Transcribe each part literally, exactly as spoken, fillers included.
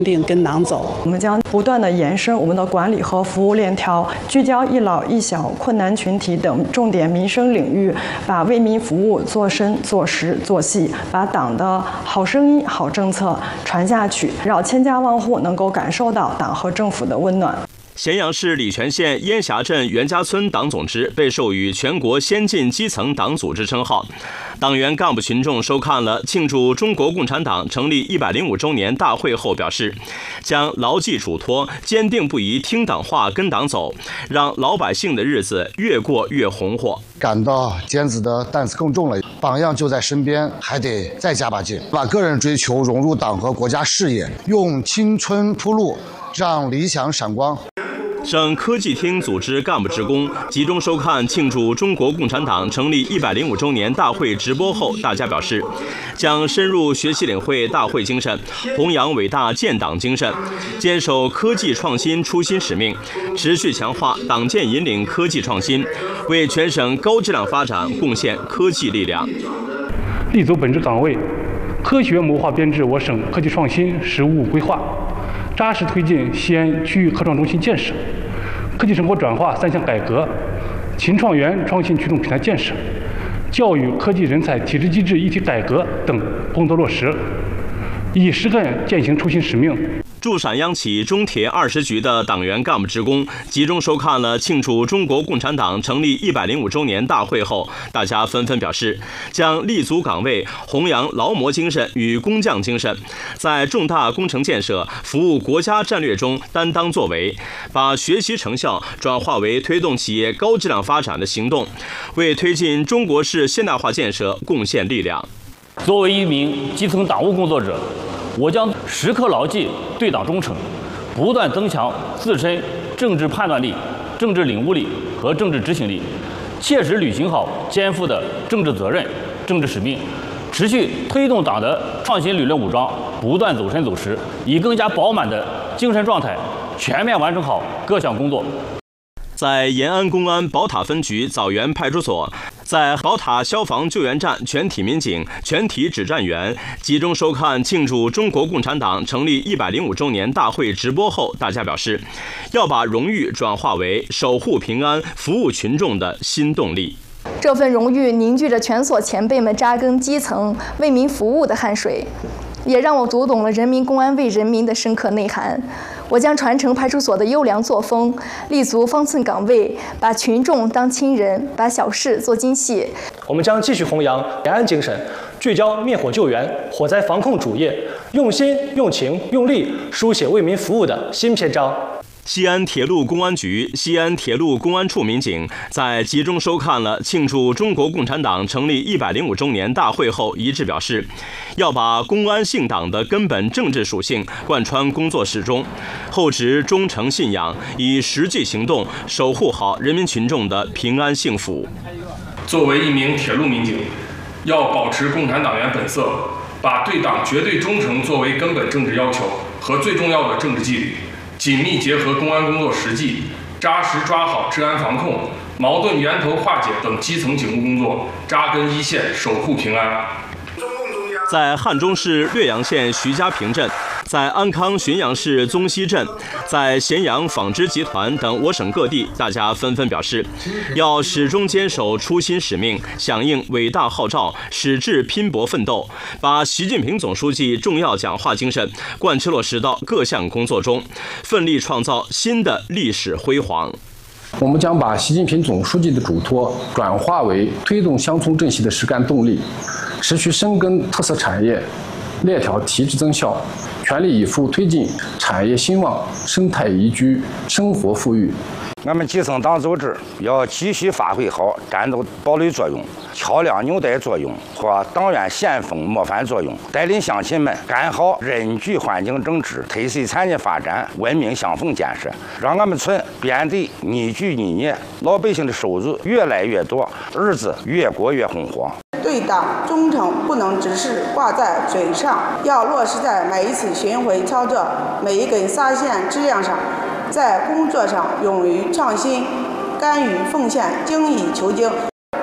定跟党走。 我们将不断的延伸我们的管理和服务链条，聚焦一老一小、困难群体等重点民生领域，把为民服务做深、做实、做细，把党的好声音、好政策传下去，让千家万户能够感受到党和政府的温暖。 咸阳市礼泉县烟霞镇袁家村党总支被授予全国先进基层党组织称号。党员干部群众收看了庆祝中国共产党成立一百零五周年大会后表示，将牢记嘱托，坚定不移听党话跟党走，让老百姓的日子越过越红火。 感到尖子的担子更重了，榜样就在身边，还得再加把劲，把个人追求融入党和国家事业，用青春铺路，让理想闪光。 省科技厅组织干部职工集中收看庆祝中国共产党成立一百零五周年大会直播后，大家表示，将深入学习领会大会精神，弘扬伟大建党精神，坚守科技创新初心使命，持续强化党建引领科技创新，为全省高质量发展贡献科技力量。 立足本职岗位，科学谋划编制我省科技创新实务规划，扎实推进西安区域科创中心建设、科技生活转化三项改革、勤创园创新驱动平台建设、教育科技人才体制机制一体改革等工作落实，以实干践行初心使命。 驻陕央企中铁二十局的党员干部职工集中收看了庆祝中国共产党成立一百零五周年大会后，大家纷纷表示，将立足岗位，弘扬劳模精神与工匠精神，在重大工程建设、服务国家战略中担当作为，把学习成效转化为推动企业高质量发展的行动，为推进中国式现代化建设贡献力量。 作为一名基层党务工作者，我将时刻牢记对党忠诚，不断增强自身政治判断力、政治领悟力和政治执行力，切实履行好肩负的政治责任、政治使命，持续推动党的创新理论武装不断走深走实，以更加饱满的精神状态，全面完成好各项工作。 在延安公安宝塔分局枣园派出所，在宝塔消防救援站全体民警、全体指战员集中收看庆祝中国共产党成立一百零五周年大会直播后，大家表示，要把荣誉转化为守护平安、服务群众的新动力。 这份荣誉凝聚着全所前辈们扎根基层、为民服务的汗水，也让我读懂了人民公安为人民的深刻内涵。我将传承派出所的优良作风，立足方寸岗位，把群众当亲人，把小事做精细。 我们将继续弘扬延安精神，聚焦灭火救援、火灾防控主业，用心、用情、用力书写为民服务的新篇章。 西安铁路公安局、西安铁路公安处民警在集中收看了庆祝中国共产党成立一百零五周年大会后，一致表示，要把公安信党的根本政治属性贯穿工作始终，厚植忠诚信仰，以实际行动守护好人民群众的平安幸福。 作为一名铁路民警，要保持共产党员本色，把对党绝对忠诚作为根本政治要求和最重要的政治纪律，紧密结合公安工作实际，扎实抓好治安防控、矛盾源头化解等基层警务工作，扎根一线，守护平安。 在汉中市略阳县徐家坪镇，在安康浔阳市宗溪镇，在咸阳纺织集团等我省各地，大家纷纷表示，要始终坚守初心使命，响应伟大号召，矢志拼搏奋斗，把习近平总书记重要讲话精神贯彻落实到各项工作中，奋力创造新的历史辉煌。 我们将把习近平总书记的嘱托转化为推动乡村振兴的实干动力，持续深耕特色产业，链条提质增效，全力以赴推进产业兴旺、生态宜居、生活富裕。 我们基层党组织要继续发挥好战斗堡垒作用、桥梁纽带作用和党员先锋模范作用，带领乡亲们干好人居环境整治、特色产业发展、文明相逢建设，让我们村变得宜居宜业，老百姓的收入越来越多，日子越过越红火。 对党忠诚不能只是挂在嘴上，要落实在每一次巡回操作、每一根纱线质量上。在工作上勇于创新，甘于奉献，精益求精。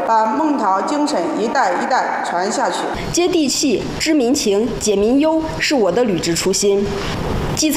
把孟桃精神一代一代传下去。 接地气、知民情、解民忧是我的履职初心。基层